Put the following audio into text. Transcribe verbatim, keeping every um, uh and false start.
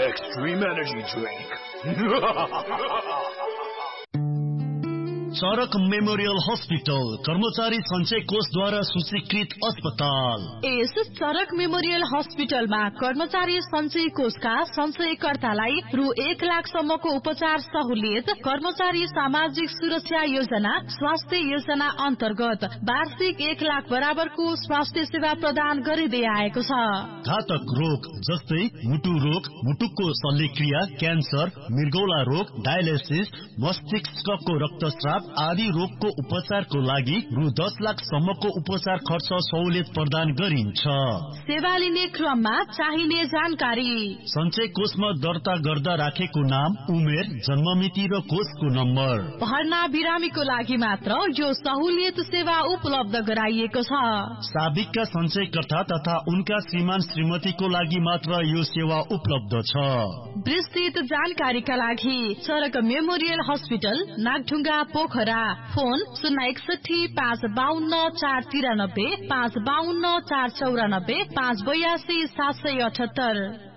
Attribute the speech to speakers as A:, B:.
A: Extreme Energy Drink.
B: चरक memorial hospital कर्मचारी सञ्चय कोषद्वारा सूचीकृत अस्पताल।
C: यस चरक मेमोरियल हस्पिटलमा कर्मचारी सञ्चय कोषका सञ्चयकर्तालाई रु एक लाख सम्मको उपचार सहुलियत, कर्मचारी सामाजिक सुरक्षा योजना, स्वास्थ्य योजना अन्तर्गत वार्षिक एक लाख बराबरको स्वास्थ्य सेवा प्रदान गरिँदै आएको छ।
B: घातक रोग जस्तै मुटु रोग, मुटुको शल्यक्रिया, क्यान्सर, मृगौला रोग, डायलिसिस, मस्तिष्कको रक्तस्राव आदि रोगको उपचारको लागि रु दस लाख सम्मको उपचार खर्च सहुलियत प्रदान गरिन्छ।
C: सेवा लिने क्रममा चाहिने जानकारी:
B: सञ्चय कोषमा दर्ता गर्दा राखेको नाम, उमेर, जन्ममिति र कोषको नम्बर।
C: भर्ना बिरामीको लागि मात्र यो सहुलियत सेवा उपलब्ध गराइएको छ।
B: साबिकका सञ्चयकर्ता तथा उनका श्रीमान श्रीमतीको लागि मात्र यो सेवा उपलब्ध छ।
C: विस्तृत जानकारीका लागि चरक memorial hospital, Nagdhunga, Pokhara. Phone शून्य एकसठी पाँच बाहन्न चार तिरानब्बे, पाँच बाहन्न चार चौरानब्बे, पाँच बयासी सात सय अठहत्तर।